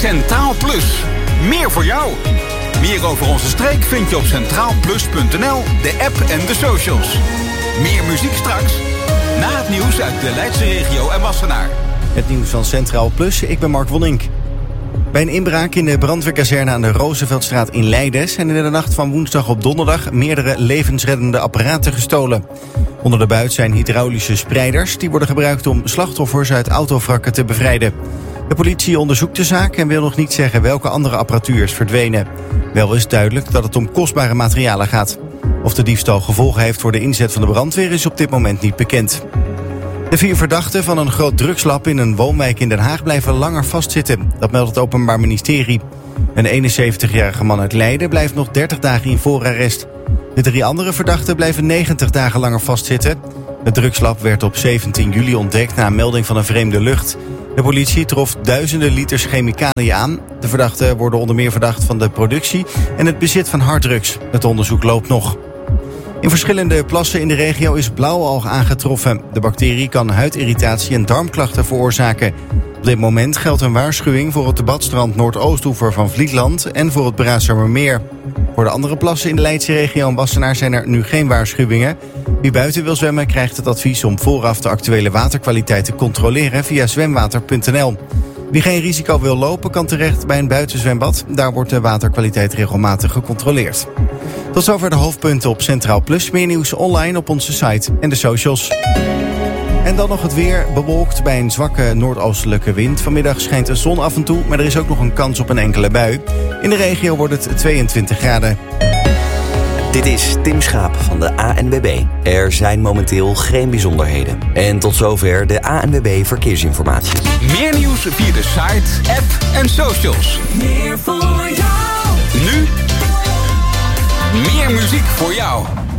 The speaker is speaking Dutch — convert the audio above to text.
Centraal Plus. Meer voor jou. Meer over onze streek vind je op centraalplus.nl, de app en de socials. Meer muziek straks. Na het nieuws uit de Leidse regio en Wassenaar. Het nieuws van Centraal Plus, ik ben Mark Wonnink. Bij een inbraak in de brandweerkazerne aan de Rooseveltstraat in Leiden zijn in de nacht van woensdag op donderdag meerdere levensreddende apparaten gestolen. Onder de buit zijn hydraulische spreiders die worden gebruikt om slachtoffers uit autovrakken te bevrijden. De politie onderzoekt de zaak en wil nog niet zeggen welke andere apparatuur is verdwenen. Wel is duidelijk dat het om kostbare materialen gaat. Of de diefstal gevolgen heeft voor de inzet van de brandweer is op dit moment niet bekend. De 4 verdachten van een groot drugslab in een woonwijk in Den Haag blijven langer vastzitten. Dat meldt het Openbaar Ministerie. Een 71-jarige man uit Leiden blijft nog 30 dagen in voorarrest. De 3 andere verdachten blijven 90 dagen langer vastzitten. Het drugslab werd op 17 juli ontdekt na een melding van een vreemde lucht. De politie trof duizenden liters chemicaliën aan. De verdachten worden onder meer verdacht van de productie en het bezit van harddrugs. Het onderzoek loopt nog. In verschillende plassen in de regio is blauwalg aangetroffen. De bacterie kan huidirritatie en darmklachten veroorzaken. Op dit moment geldt een waarschuwing voor het badstrand Noordoostoever van Vlietland en voor het Braasschermermeer. Voor de andere plassen in de Leidse regio en Wassenaar zijn er nu geen waarschuwingen. Wie buiten wil zwemmen krijgt het advies om vooraf de actuele waterkwaliteit te controleren via zwemwater.nl. Wie geen risico wil lopen kan terecht bij een buitenzwembad. Daar wordt de waterkwaliteit regelmatig gecontroleerd. Tot zover de hoofdpunten op Centraal Plus. Meer nieuws online op onze site en de socials. En dan nog het weer, bewolkt bij een zwakke noordoostelijke wind. Vanmiddag schijnt de zon af en toe, maar er is ook nog een kans op een enkele bui. In de regio wordt het 22 graden. Dit is Tim Schaap van de ANWB. Er zijn momenteel geen bijzonderheden. En tot zover de ANWB Verkeersinformatie. Meer nieuws via de site, app en socials. Meer voor jou. Nu meer muziek voor jou.